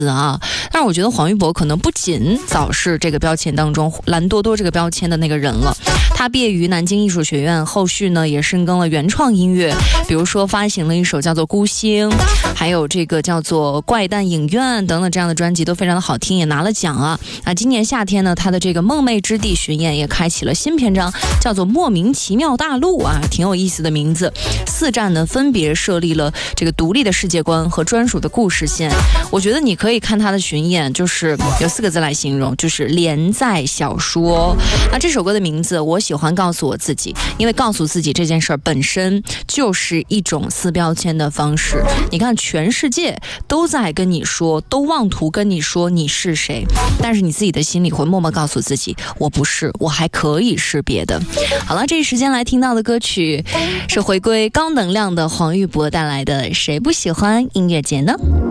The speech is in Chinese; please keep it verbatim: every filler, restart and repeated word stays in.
啊，但是我觉得黄玉博可能不仅早是这个标签当中蓝多多这个标签的那个人了。他毕业于南京艺术学院，后续呢也深耕了原创音乐，比如说发行了一首叫做《孤星》，还有这个叫做《怪诞影院》等等这样的专辑都非常的好听，也拿了奖啊。啊，今年夏天呢，他的这个梦寐之地巡演也开启了新篇章，叫做《莫名其妙大陆》啊，挺有意思的名字。四站呢分别设立了这个独立的世界观和专属的故事线。我觉得你可以看他的巡演，就是有四个字来形容，就是连载小说。那这首歌的名字我喜欢告诉我自己，因为告诉自己这件事儿本身就是一种撕标签的方式。你看全世界都在跟你说，都妄图跟你说你是谁，但是你自己的心里会默默告诉自己，我不是，我还可以是别的。好了，这一时间来听到的歌曲是回归高能量的黄玉博带来的《谁不喜欢音乐节》呢？